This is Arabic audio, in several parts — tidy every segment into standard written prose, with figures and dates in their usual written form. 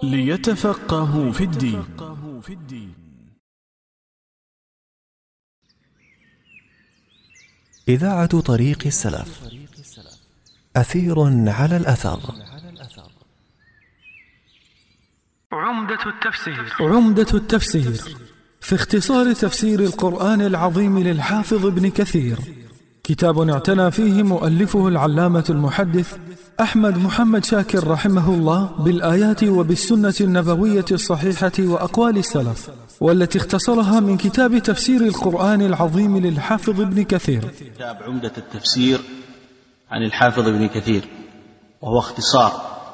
ليتفقهوا في الدين. إذاعة طريق السلف، أثير على الأثر. عمدة التفسير في اختصار تفسير القرآن العظيم للحافظ ابن كثير، كتاب اعتنى فيه مؤلفه العلامة المحدث أحمد محمد شاكر رحمه الله بالآيات وبالسنة النبوية الصحيحة وأقوال السلف، والتي اختصرها من كتاب تفسير القرآن العظيم للحافظ ابن كثير. كتاب عمدة التفسير عن الحافظ ابن كثير، وهو اختصار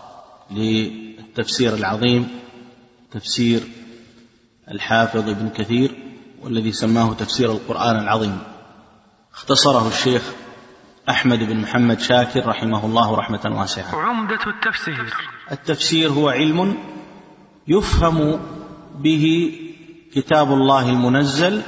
للتفسير العظيم تفسير الحافظ ابن كثير، والذي سماه تفسير القرآن العظيم. اختصره الشيخ أحمد بن محمد شاكر رحمه الله رحمة واسعة. عمدة التفسير هو علم يفهم به كتاب الله المنزل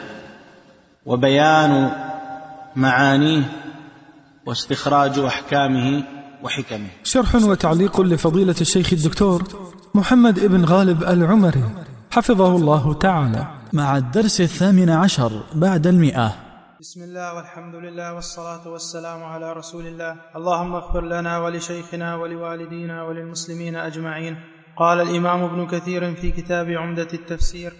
وبيان معانيه واستخراج أحكامه وحكمه. شرح وتعليق لفضيلة الشيخ الدكتور محمد ابن غالب العمري حفظه الله تعالى، مع الدرس 18 بعد 100. بسم الله والحمد لله والصلاة والسلام على رسول الله. اللهم اغفر لنا ولشيخنا ولوالدينا وللمسلمين أجمعين. قال الإمام ابن كثير في كتاب عمدة التفسير: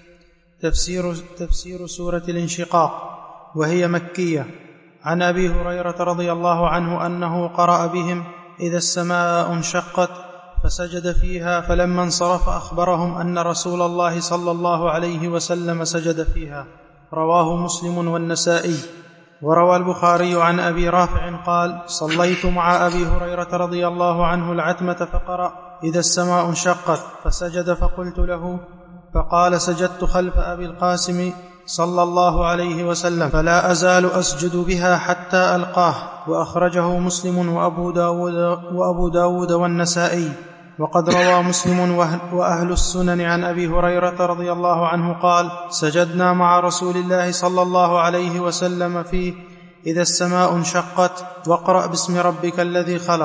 تفسير سورة الانشقاق، وهي مكية. عن أبي هريرة رضي الله عنه أنه قرأ بهم: إذا السماء انشقت، فسجد فيها، فلما انصرف أخبرهم أن رسول الله صلى الله عليه وسلم سجد فيها. رواه مسلم والنسائي. وروى البخاري عن أبي رافع قال: صليت مع أبي هريرة رضي الله عنه العتمة فقرأ: إذا السماء انشقت، فسجد، فقلت له، فقال: سجدت خلف أبي القاسم صلى الله عليه وسلم، فلا أزال أسجد بها حتى ألقاه. وأخرجه مسلم وأبو داود والنسائي. وقد روى مسلم وأهل السنن عن أبي هريرة رضي الله عنه قال: سجدنا مع رسول الله صلى الله عليه وسلم فيه: إذا السماء انشقت، واقرأ باسم ربك الذي خلق.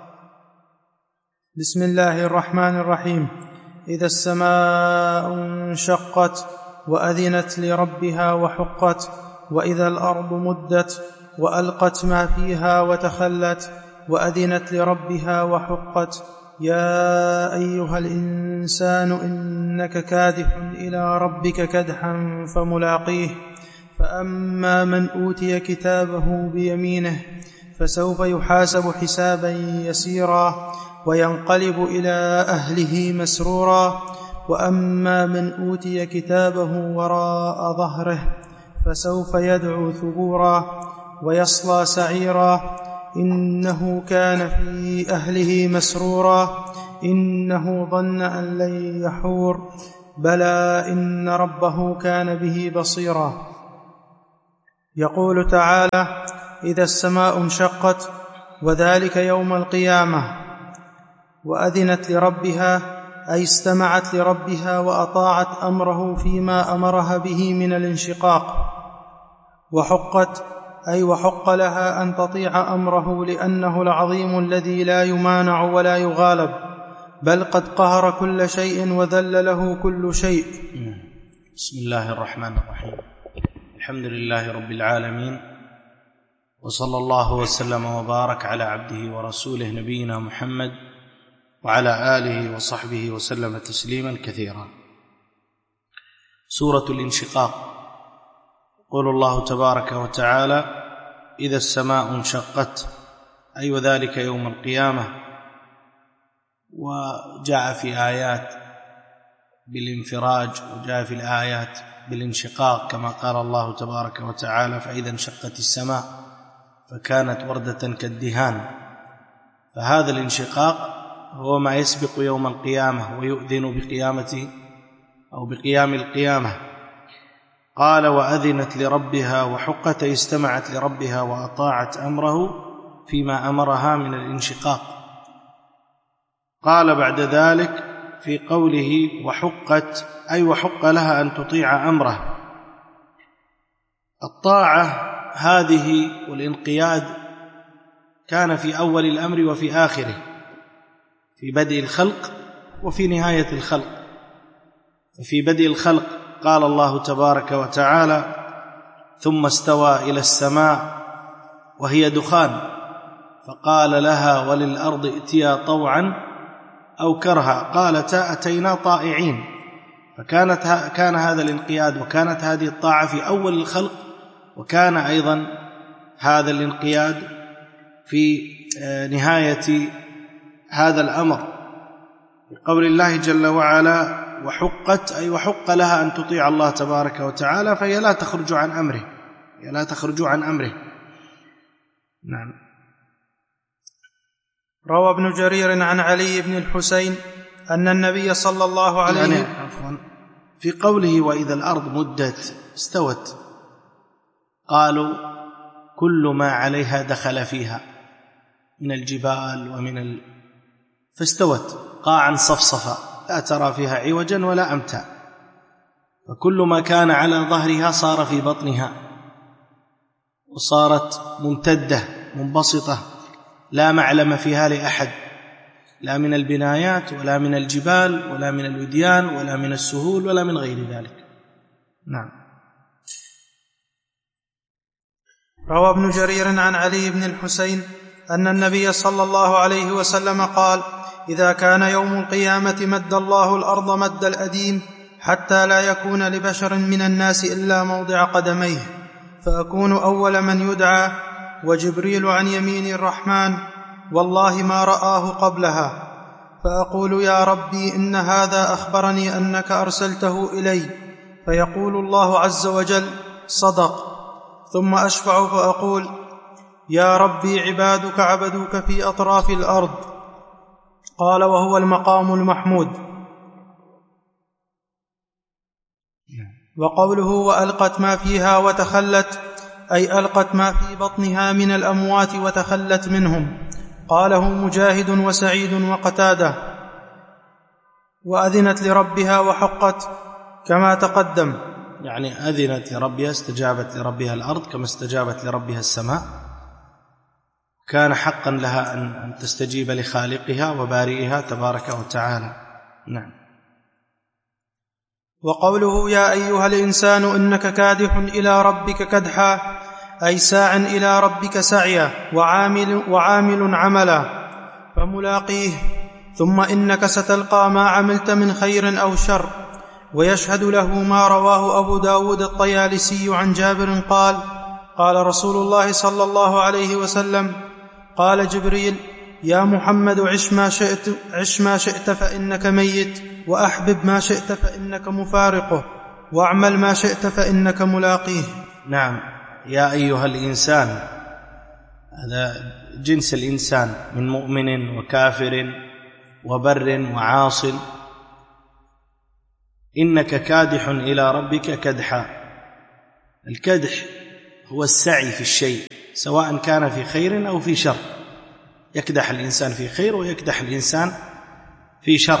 بسم الله الرحمن الرحيم. إذا السماء انشقت وأذنت لربها وحقت، وإذا الأرض مدت وألقت ما فيها وتخلت، وأذنت لربها وحقت. يا أيها الإنسان إنك كادح إلى ربك كدحا فملاقيه. فأما من أوتي كتابه بيمينه فسوف يحاسب حسابا يسيرا، وينقلب إلى أهله مسرورا. وأما من أوتي كتابه وراء ظهره فسوف يدعو ثبورا، ويصلى سعيرا. إنه كان في أهله مسرورا، إنه ظن أن لن يحور، بلى إن ربه كان به بصيرا. يقول تعالى: إذا السماء انشقت، وذلك يوم القيامة. وأذنت لربها أي استمعت لربها وأطاعت أمره فيما أمرها به من الانشقاق. وحقت أي وحق لها أن تطيع أمره، لأنه العظيم الذي لا يمانع ولا يغالب، بل قد قهر كل شيء وذل له كل شيء. بسم الله الرحمن الرحيم. الحمد لله رب العالمين، وصلى الله وسلم وبارك على عبده ورسوله نبينا محمد وعلى آله وصحبه وسلم تسليما كثيرا. سورة الانشقاق. يقول الله تبارك وتعالى: إذا السماء انشقت، أي وذلك يوم القيامة. وجاء في آيات بالانفراج، وجاء في الآيات بالانشقاق، كما قال الله تبارك وتعالى: فإذا انشقت السماء فكانت وردة كالدهان. فهذا الانشقاق هو ما يسبق يوم القيامة ويؤذن بقيامته أو بقيام القيامة. قال: وأذنت لربها وحقت، استمعت لربها وأطاعت أمره فيما أمرها من الانشقاق. قال بعد ذلك في قوله وحقت، أي وحق لها أن تطيع أمره. الطاعة هذه والانقياد كان في أول الأمر وفي آخره، في بدء الخلق وفي نهاية الخلق. ففي بدء الخلق قال الله تبارك وتعالى: ثم استوى إلى السماء وهي دخان فقال لها وللأرض ائتيا طوعا أو كرها قالتا أتينا طائعين. كان هذا الانقياد وكانت هذه الطاعة في أول الخلق، وكان أيضا هذا الانقياد في نهاية هذا الأمر، بقول الله جل وعلا: وحقت، أي وحق لها أن تطيع الله تبارك وتعالى، فهي لا تخرج عن أمره. نعم. روى ابن جرير عن علي بن الحسين أن النبي صلى الله عليه وسلم في قوله: وإذا الأرض مدت استوت، قالوا: كل ما عليها دخل فيها من الجبال فاستوت قاعا صفصفا لا ترى فيها عوجا ولا أمتا، فكل ما كان على ظهرها صار في بطنها، وصارت ممتدة منبسطة لا معلم فيها لأحد، لا من البنايات ولا من الجبال ولا من الوديان ولا من السهول ولا من غير ذلك. نعم. روى ابن جرير عن علي بن الحسين أن النبي صلى الله عليه وسلم قال: إذا كان يوم القيامة مد الله الأرض مد الأديم حتى لا يكون لبشر من الناس إلا موضع قدميه، فأكون أول من يدعى، وجبريل عن يمين الرحمن والله ما رآه قبلها، فأقول: يا ربي إن هذا أخبرني أنك أرسلته إلي، فيقول الله عز وجل: صدق. ثم أشفع فأقول: يا ربي عبادك عبدوك في أطراف الأرض. قال: وهو المقام المحمود. وقوله: وألقت ما فيها وتخلت، أي ألقت ما في بطنها من الأموات وتخلت منهم. قاله مجاهد وسعيد وقتادة. وأذنت لربها وحقت كما تقدم، يعني أذنت لربها، استجابت لربها الأرض كما استجابت لربها السماء، كان حقا لها أن تستجيب لخالقها وبارئها تبارك وتعالى. نعم. وقوله: يا أيها الإنسان إنك كادح إلى ربك كدحا، أي ساع إلى ربك سعيا، وعامل عملا، فملاقيه، ثم إنك ستلقى ما عملت من خير أو شر. ويشهد له ما رواه أبو داود الطيالسي عن جابر قال: قال رسول الله صلى الله عليه وسلم: قال جبريل: يا محمد عش ما شئت فإنك ميت، وأحبب ما شئت فإنك مفارقه، واعمل ما شئت فإنك ملاقيه. نعم. يا أيها الإنسان، هذا جنس الإنسان من مؤمن وكافر وبر وعاص. إنك كادح إلى ربك كدحا. الكدح هو السعي في الشيء، سواء كان في خير أو في شر. يكدح الإنسان في خير ويكدح الإنسان في شر،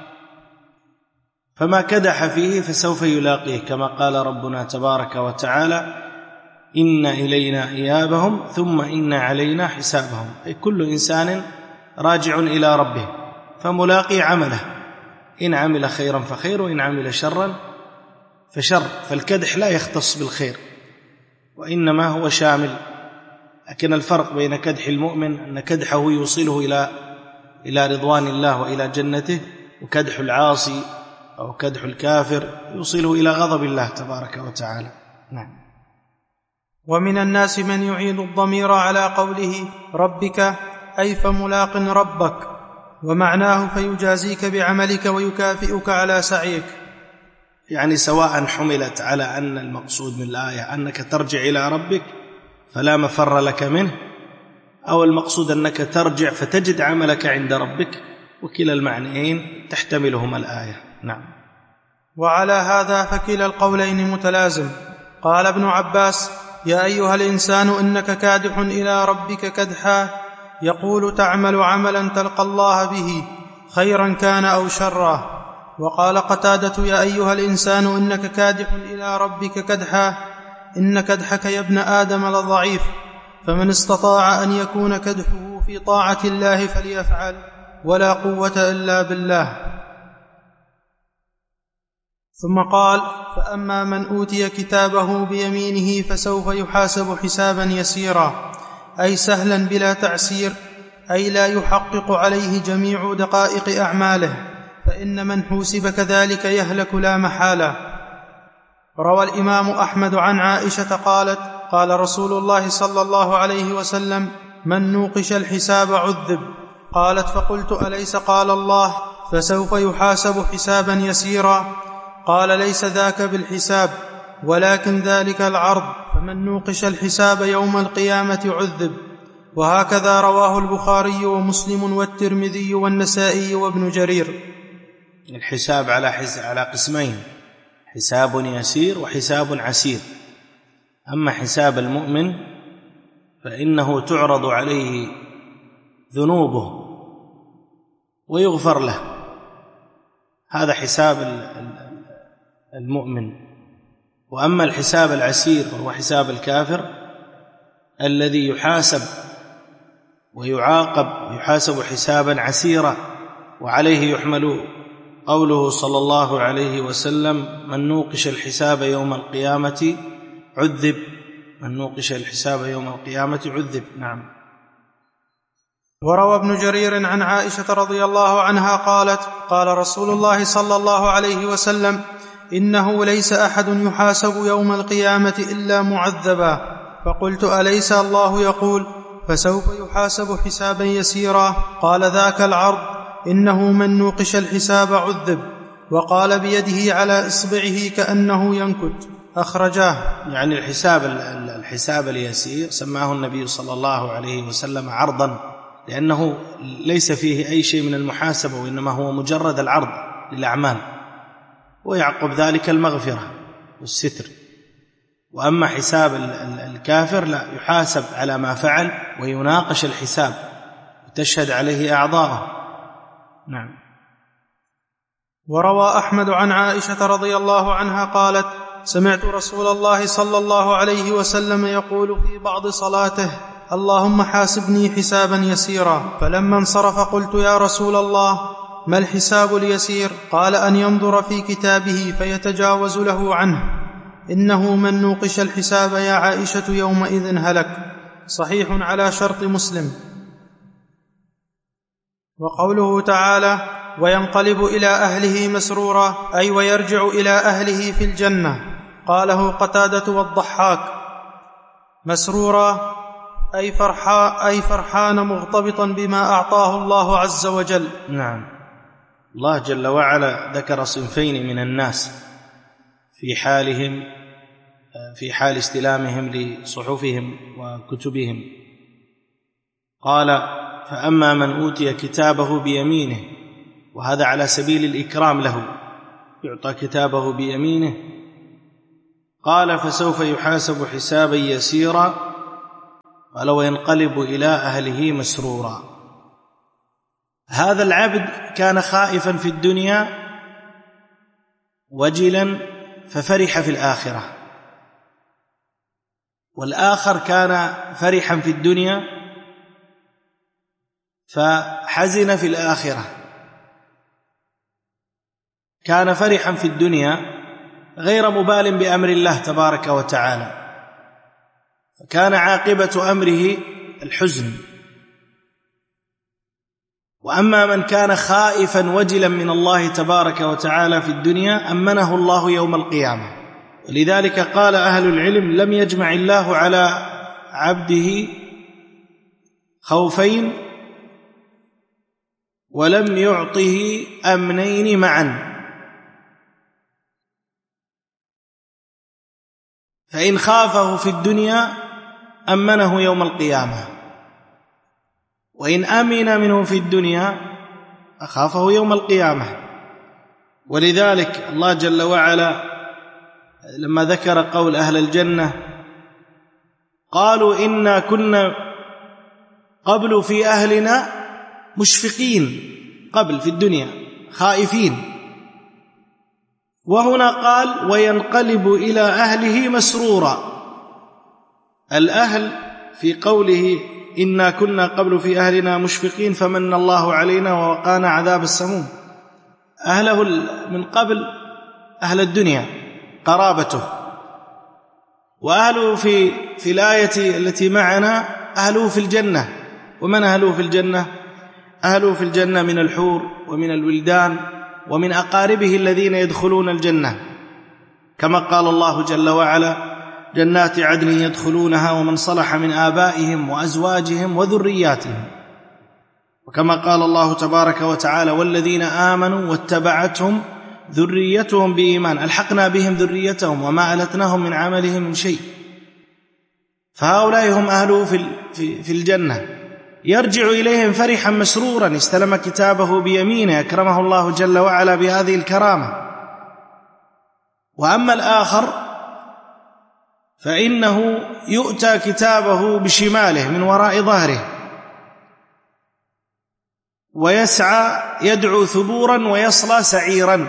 فما كدح فيه فسوف يلاقيه، كما قال ربنا تبارك وتعالى: إن إلينا إيابهم ثم إن علينا حسابهم. أي كل إنسان راجع إلى ربه، فملاقي عمله، إن عمل خيرا فخير، وإن عمل شرا فشر. فالكدح لا يختص بالخير، وإنما هو شامل. لكن الفرق بين كدح المؤمن أن كدحه يوصله إلى رضوان الله وإلى جنته، وكدح العاصي أو كدح الكافر يوصله إلى غضب الله تبارك وتعالى. نعم. ومن الناس من يعيد الضمير على قوله ربك، أي فملاق ربك، ومعناه فيجازيك بعملك ويكافئك على سعيك. يعني سواء حملت على أن المقصود من الآية أنك ترجع إلى ربك فلا مفر لك منه، أو المقصود أنك ترجع فتجد عملك عند ربك، وكلا المعنيين تحتملهما الآية. نعم. وعلى هذا فكلا القولين متلازم. قال ابن عباس: يا أيها الإنسان إنك كادح إلى ربك كدحا، يقول تعمل عملا تلقى الله به، خيرا كان أو شرا. وقال قتادة: يا أيها الإنسان إنك كادح إلى ربك كدحا، إن كدحك يا ابن آدم لضعيف، فمن استطاع أن يكون كدحه في طاعة الله فليفعل، ولا قوة إلا بالله. ثم قال: فأما من أوتي كتابه بيمينه فسوف يحاسب حسابا يسيرا، أي سهلا بلا تعسير، أي لا يحقق عليه جميع دقائق أعماله، فإن من حوسب كذلك يهلك لا محالة. روى الإمام أحمد عن عائشة قالت: قال رسول الله صلى الله عليه وسلم: من نوقش الحساب عذب. قالت: فقلت: أليس قال الله: فسوف يحاسب حسابا يسيرا؟ قال: ليس ذاك بالحساب، ولكن ذلك العرض، فمن نوقش الحساب يوم القيامة عذب. وهكذا رواه البخاري ومسلم والترمذي والنسائي وابن جرير. الحساب على قسمين: حساب يسير وحساب عسير. أما حساب المؤمن فإنه تعرض عليه ذنوبه ويغفر له، هذا حساب المؤمن. وأما الحساب العسير وهو حساب الكافر الذي يحاسب ويعاقب ويحاسب حسابا عسيرا، وعليه يحمل قوله صلى الله عليه وسلم: من نوقش الحساب يوم القيامة عذب. من نوقش الحساب يوم القيامة عذب. نعم. وروى ابن جرير عن عائشة رضي الله عنها قالت: قال رسول الله صلى الله عليه وسلم: إنه ليس أحد يحاسب يوم القيامة إلا معذبا. فقلت: أليس الله يقول: فسوف يحاسب حسابا يسيرا؟ قال: ذاك العرض، إنه من نوقش الحساب عذب. وقال بيده على إصبعه كأنه ينكت. أخرجاه. يعني الحساب اليسير سماه النبي صلى الله عليه وسلم عرضا، لأنه ليس فيه أي شيء من المحاسبة، وإنما هو مجرد العرض للأعمال، ويعقب ذلك المغفرة والستر. وأما حساب الكافر لا، يحاسب على ما فعل ويناقش الحساب وتشهد عليه أعضاءه. نعم. وروى أحمد عن عائشة رضي الله عنها قالت: سمعت رسول الله صلى الله عليه وسلم يقول في بعض صلاته: اللهم حاسبني حسابا يسيرا. فلما انصرف قلت: يا رسول الله، ما الحساب اليسير؟ قال: أن ينظر في كتابه فيتجاوز له عنه، إنه من نوقش الحساب يا عائشة يومئذ هلك. صحيح على شرط مسلم. وقوله تعالى: وينقلب إلى أهله مسرورا، أي ويرجع إلى أهله في الجنة. قاله قتادة والضحاك. مسرورا أي فرحان مغتبطا بما أعطاه الله عز وجل. نعم. الله جل وعلا ذكر صنفين من الناس في حال استلامهم لصحفهم وكتبهم. قال: فأما من أوتي كتابه بيمينه، وهذا على سبيل الإكرام له، يعطى كتابه بيمينه. قال: فسوف يحاسب حسابا يسيرا. قال: وينقلب إلى أهله مسرورا. هذا العبد كان خائفا في الدنيا وجلا ففرح في الآخرة، والآخر كان فرحا في الدنيا فحزن في الآخرة. كان فرحا في الدنيا غير مبال بأمر الله تبارك وتعالى، فكان عاقبة أمره الحزن. وأما من كان خائفا وجلا من الله تبارك وتعالى في الدنيا أمنه الله يوم القيامة. ولذلك قال أهل العلم: لم يجمع الله على عبده خوفين ولم يعطه أمنين معا. فإن خافه في الدنيا أمنه يوم القيامة، وإن أمن منه في الدنيا أخافه يوم القيامة. ولذلك الله جل وعلا لما ذكر قول أهل الجنة قالوا: إنا كنا قبل في أهلنا مشفقين، قبل في الدنيا خائفين. وهنا قال: وينقلب إلى أهله مسرورا. الأهل في قوله إنا كنا قبل في أهلنا مشفقين فمن الله علينا ووقانا عذاب السموم، أهله من قبل أهل الدنيا قرابته، وأهله في الآية التي معنا أهله في الجنة. ومن أهله في الجنة؟ أهله في الجنة من الحور ومن الولدان ومن أقاربه الذين يدخلون الجنة، كما قال الله جل وعلا: جنات عدن يدخلونها ومن صلح من آبائهم وأزواجهم وذرياتهم. وكما قال الله تبارك وتعالى: والذين آمنوا واتبعتهم ذريتهم بإيمان ألحقنا بهم ذريتهم وما ألتناهم من عملهم من شيء. فهؤلاء هم أهله في الجنة، يرجع إليهم فرحا مسرورا، استلم كتابه بيمينه، أكرمه الله جل وعلا بهذه الكرامة. وأما الآخر فإنه يؤتى كتابه بشماله من وراء ظهره، ويسعى يدعو ثبورا ويصلى سعيرا،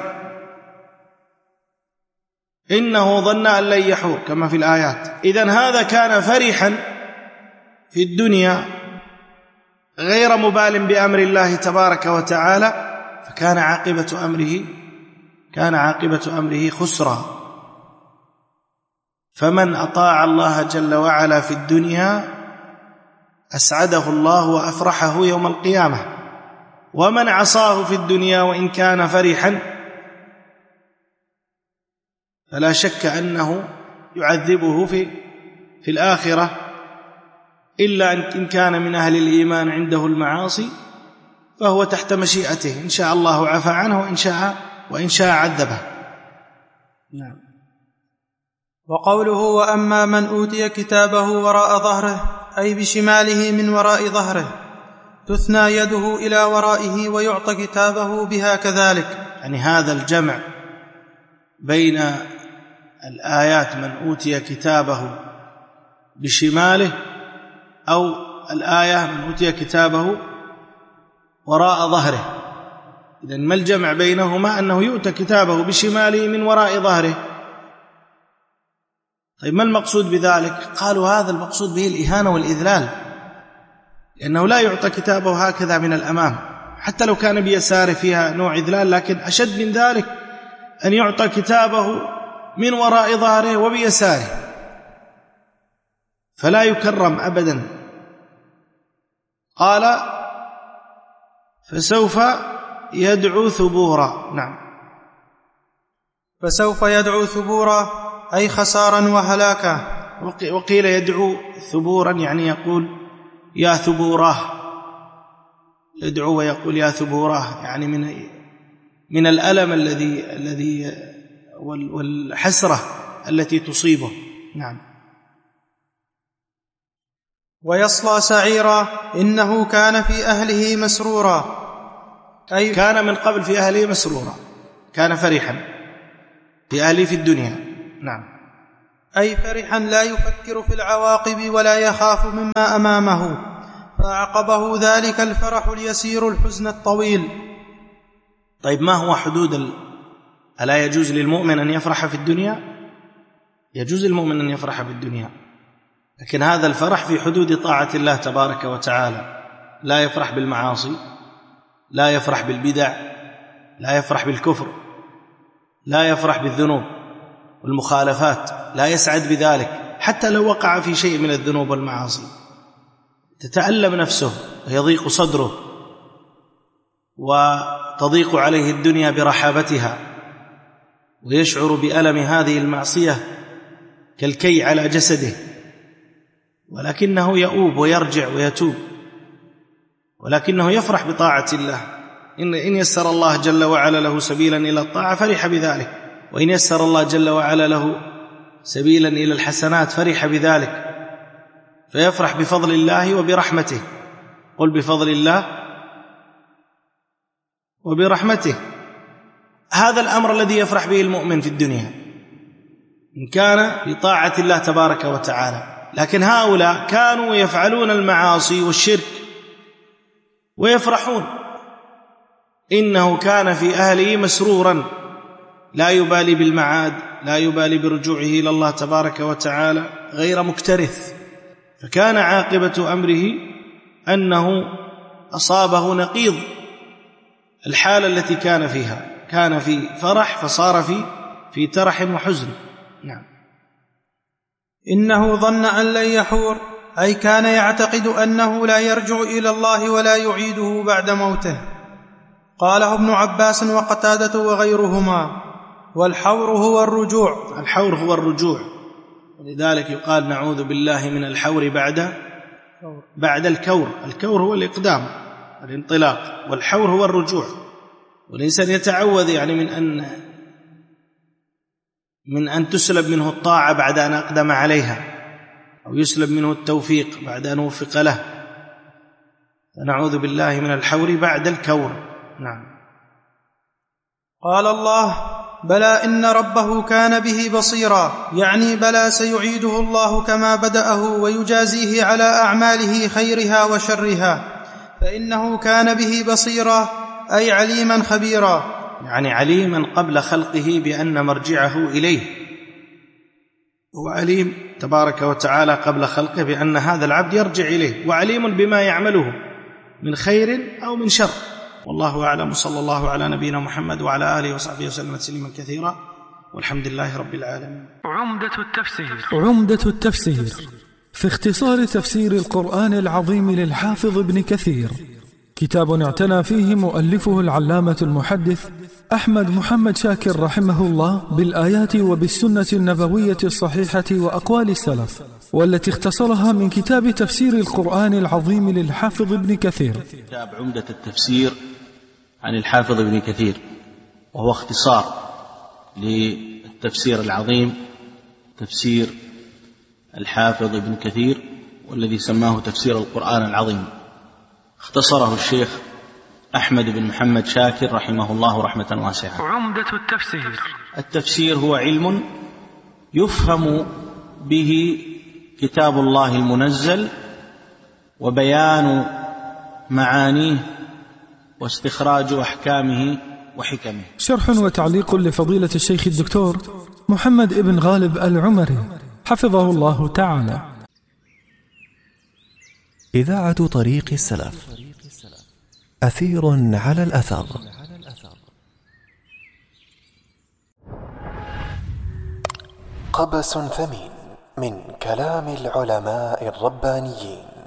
إنه ظن أن لن يحور، كما في الآيات. إذن هذا كان فرحا في الدنيا غير مبال بأمر الله تبارك وتعالى، فكان عاقبة أمره خسرا. فمن أطاع الله جل وعلا في الدنيا أسعده الله وأفرحه يوم القيامة، ومن عصاه في الدنيا وإن كان فرحا فلا شك أنه يعذبه في الآخرة، إلا إن كان من أهل الإيمان عنده المعاصي فهو تحت مشيئته، إن شاء الله عفى عنه وإن شاء عذبه. نعم. وقوله: وأما من أوتي كتابه وراء ظهره، أي بشماله من وراء ظهره، تثنى يده إلى ورائه ويعطى كتابه بها كذلك. يعني هذا الجمع بين الآيات من أوتي كتابه بشماله، أو الآية من أوتي كتابه وراء ظهره. إذن ما الجمع بينهما؟ أنه يؤتى كتابه بشماله من وراء ظهره. طيب ما المقصود بذلك؟ قالوا هذا المقصود به الإهانة والإذلال، لأنه لا يعطى كتابه هكذا من الأمام، حتى لو كان بيساره فيها نوع إذلال، لكن أشد من ذلك أن يعطى كتابه من وراء ظهره وبيساره، فلا يكرم أبدا. قال: فسوف يدعو ثبورا. نعم. فسوف يدعو ثبورا أي خسارا وهلاكا. وقيل يدعو ثبورا يعني يقول يا ثبوراه، يدعو ويقول يا ثبوراه، يعني من الألم الذي والحسرة التي تصيبه. نعم. ويصلى سعيرا إنه كان في أهله مسرورا، أي كان من قبل في أهله مسرورا، كان فرحا في أهله في الدنيا. نعم. أي فرحا لا يفكر في العواقب ولا يخاف مما أمامه، فأعقبه ذلك الفرح اليسير الحزن الطويل. طيب ما هو حدود ألا يجوز للمؤمن أن يفرح في الدنيا؟ يجوز للمؤمن أن يفرح في الدنيا، لكن هذا الفرح في حدود طاعة الله تبارك وتعالى. لا يفرح بالمعاصي، لا يفرح بالبدع، لا يفرح بالكفر، لا يفرح بالذنوب والمخالفات، لا يسعد بذلك، حتى لو وقع في شيء من الذنوب والمعاصي تتألم نفسه ويضيق صدره وتضيق عليه الدنيا برحابتها، ويشعر بألم هذه المعصية كالكي على جسده، ولكنه يؤوب ويرجع ويتوب، ولكنه يفرح بطاعة الله. إن يسر الله جل وعلا له سبيلا إلى الطاعة فرح بذلك، وإن يسر الله جل وعلا له سبيلا إلى الحسنات فرح بذلك، فيفرح بفضل الله وبرحمته. قل بفضل الله وبرحمته. هذا الأمر الذي يفرح به المؤمن في الدنيا إن كان بطاعة الله تبارك وتعالى. لكن هؤلاء كانوا يفعلون المعاصي والشرك ويفرحون. إنه كان في أهله مسرورا، لا يبالي بالمعاد، لا يبالي برجوعه إلى الله تبارك وتعالى، غير مكترث. فكان عاقبة أمره أنه أصابه نقيض الحالة التي كان فيها، كان في فرح فصار في ترح وحزن. نعم. إنه ظن أن لن يحور، أي كان يعتقد أنه لا يرجع إلى الله ولا يعيده بعد موته. قاله ابن عباس وقتادة وغيرهما. والحور هو الرجوع. الحور هو الرجوع، ولذلك يقال نعوذ بالله من الحور بعد الكور. الكور هو الإقدام، الانطلاق، والحور هو الرجوع. والإنسان يتعوذ يعني من أن تسلب منه الطاعة بعد أن أقدم عليها، أو يسلب منه التوفيق بعد أن وفق له، فنعوذ بالله من الحور بعد الكور. نعم. قال الله: بلى إن ربه كان به بصيرا، يعني بلى سيعيده الله كما بدأه ويجازيه على أعماله خيرها وشرها، فإنه كان به بصيرا أي عليما خبيرا، يعني عليما قبل خلقه بأن مرجعه إليه. هو عليم تبارك وتعالى قبل خلقه بأن هذا العبد يرجع إليه، وعليم بما يعمله من خير أو من شر. والله أعلم. صلى الله على نبينا محمد وعلى آله وصحبه وسلم تسليما كثيرا، والحمد لله رب العالمين. عمدة التفسير في اختصار تفسير القرآن العظيم للحافظ ابن كثير، كتاب اعتنى فيه مؤلفه العلامة المحدث أحمد محمد شاكر رحمه الله بالآيات وبالسنة النبوية الصحيحة وأقوال السلف، والتي اختصرها من كتاب تفسير القرآن العظيم للحافظ ابن كثير. كتاب عمدة التفسير عن الحافظ ابن كثير، وهو اختصار للتفسير العظيم، تفسير الحافظ ابن كثير، والذي سماه تفسير القرآن العظيم. اختصره الشيخ أحمد بن محمد شاكر رحمه الله رحمة واسعة. عمدة التفسير هو علم يفهم به كتاب الله المنزل، وبيان معانيه، واستخراج أحكامه وحكمه. شرح وتعليق لفضيلة الشيخ الدكتور محمد ابن غالب العمري حفظه الله تعالى. إذاعة طريق السلف، أثير على الأثر. قبس ثمين من كلام العلماء الربانيين.